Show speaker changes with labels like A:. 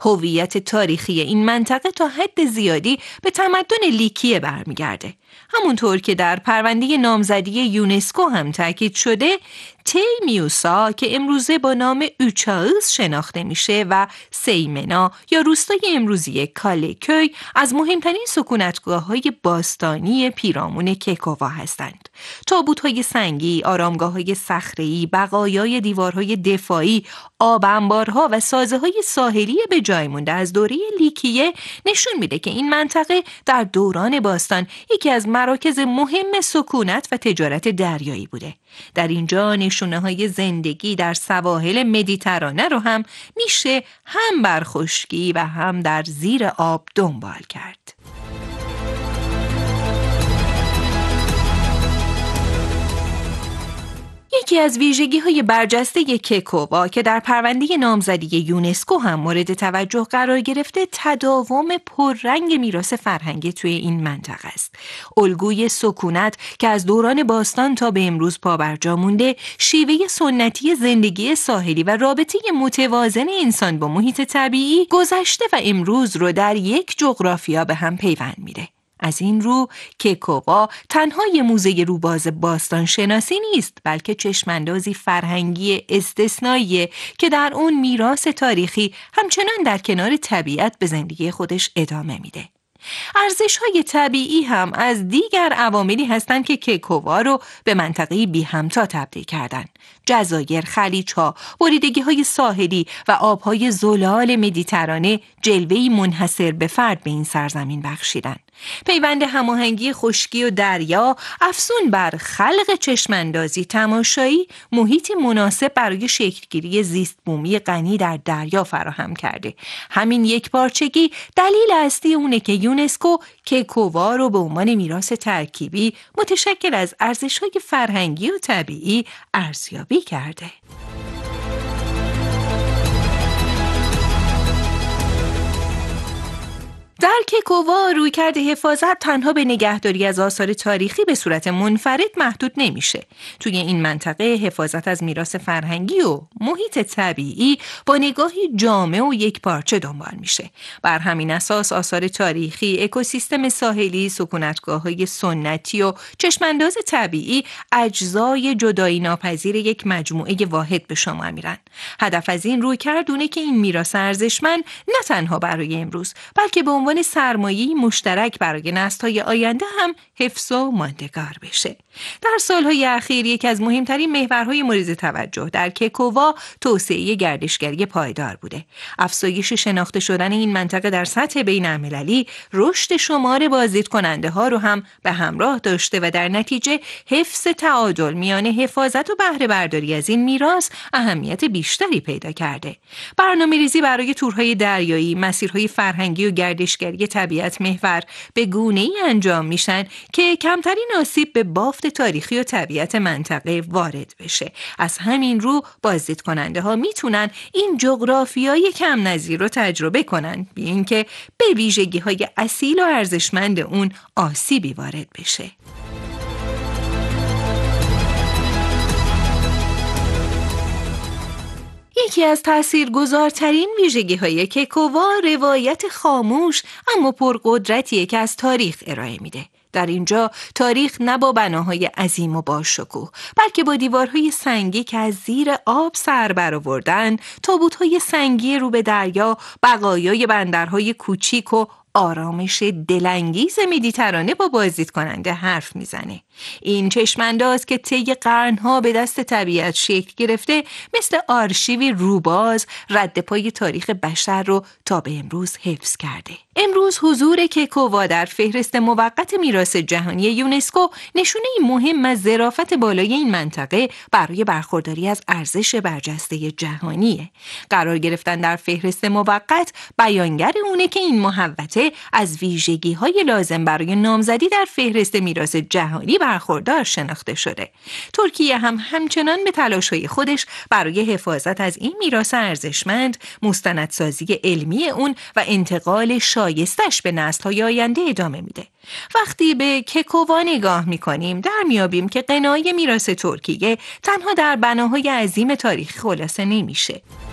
A: هویت تاریخی این منطقه تا حد زیادی به تمدن لیکیه برمیگرده. همونطور که در پرونده نامزدی یونسکو هم تاکید شده، تی میوسا که امروزه با نام اوچائز شناخته میشه و سیمنا یا روستای امروزی کاله‌کوی از مهمترین سکونتگاه‌های باستانی پیرامون کیکووا هستند. تابوت‌های سنگی، آرامگاه‌های صخره‌ای، بقایای دیوارهای دفاعی، آب انبارها و سازه‌های ساحلی به جای مونده از دوره لیکیه نشون میده که این منطقه در دوران باستان یکی از مراکز مهم سکونت و تجارت دریایی بوده. در اینجا نشونه‌های زندگی در سواحل مدیترانه رو هم میشه هم بر خشکی و هم در زیر آب دنبال کرد. یکی از ویژگی‌های برجسته کیکووا که در پرونده نامزدی یونسکو هم مورد توجه قرار گرفته، تداوم پررنگ میراث فرهنگی توی این منطقه است. الگوی سکونت که از دوران باستان تا به امروز پابرجا مونده، شیوه سنتی زندگی ساحلی و رابطه متوازن انسان با محیط طبیعی، گذشته و امروز رو در یک جغرافیا به هم پیوند میده. از این رو کیکووا تنها یه موزه روباز باستان شناسی نیست، بلکه چشماندازی فرهنگی استثنائیه که در اون میراث تاریخی همچنان در کنار طبیعت به زندگی خودش ادامه میده. ارزش‌های طبیعی هم از دیگر عواملی هستند که کیکووا رو به منطقه بی همتا تبدیل کردن. جزایر، خلیج‌ها، بریدگی‌های ساحلی و آب‌های زلال مدیترانه جلوه‌ای منحصر به فرد به این سرزمین بخشیدن. پیوند هماهنگی خشکی و دریا افزون بر خلق چشماندازی تماشایی محیطی مناسب برای شکلگیری زیست بومی غنی در دریا فراهم کرده. همین یک پارچگی دلیل اصلی اونه که یونسکو کیکووا رو به عنوان میراث ترکیبی متشکل از ارزش‌های فرهنگی و طبیعی ارزیابی کرده. در کیکووا رویکرد حفاظت تنها به نگهداری از آثار تاریخی به صورت منفرد محدود نمیشه. توی این منطقه حفاظت از میراث فرهنگی و محیط طبیعی با نگاهی جامع و یکپارچه دنبال میشه. بر همین اساس آثار تاریخی، اکوسیستم ساحلی، سکونتگاه‌های سنتی و چشمانداز طبیعی اجزای جدایی ناپذیر یک مجموعه واحد به شمار میرن. هدف از این رویکرد اونه که این میراث ارزشمند نه تنها برای امروز، بلکه به عنوان سرمایه‌ای مشترک برای نسل‌های آینده هم حفظ و ماندگار بشه. در سال‌های اخیر یکی از مهمترین محورهای مورد توجه در کیکووا توسعه گردشگری پایدار بوده. افزایش شناخته شدن این منطقه در سطح بین‌المللی رشد شمار بازدیدکننده‌ها رو هم به همراه داشته و در نتیجه حفظ تعادل میان حفاظت و بهره برداری از این میراث اهمیت بیشتری پیدا کرده. برنامه‌ریزی برای تورهای دریایی، مسیرهای فرهنگی و گردشگری طبیعت محور به گونه‌ای انجام میشن که کمترین آسیب به بافت تاریخی و طبیعت منطقه وارد بشه. از همین رو بازدیدکننده‌ها میتونن این جغرافیای کم نظیر رو تجربه کنن، بی اینکه به ویژگی‌های اصیل و ارزشمند اون آسیبی وارد بشه. یکی از تأثیرگذارترین ویژگی‌های کیکووا روایت خاموش اما پرقدرتیه که از تاریخ ارائه میده. در اینجا تاریخ نه با بناهای عظیم و باشکوه، بلکه با دیوارهای سنگی که از زیر آب سر برآوردن، تابوت‌های سنگی رو به دریا، بقایای بندرهای کوچیک و آرامش دلانگیز مدیترانه با بازدید کننده حرف میزنه. این چشمانداز که طی قرنها به دست طبیعت شکل گرفته، مثل آرشیوی روباز رد پای تاریخ بشر رو تا به امروز حفظ کرده. امروز حضور کیکووا در فهرست موقت میراث جهانی یونسکو نشونه مهم از ظرافت بالای این منطقه برای برخورداری از ارزش برجسته جهانیه. قرار گرفتن در فهرست موقت بیانگر اونه که این محوطه از ویژگی‌های لازم برای نامزدی در فهرست میراث جهانی برخوردار شناخته شده. ترکیه هم همچنان به تلاش‌های خودش برای حفاظت از این میراث ارزشمند، مستندسازی علمی اون و انتقال شایستش به نسل‌های آینده ادامه میده. وقتی به کیکووا نگاه می‌کنیم در میابیم که غنای میراث ترکیه تنها در بناهای عظیم تاریخی خلاصه نمیشه.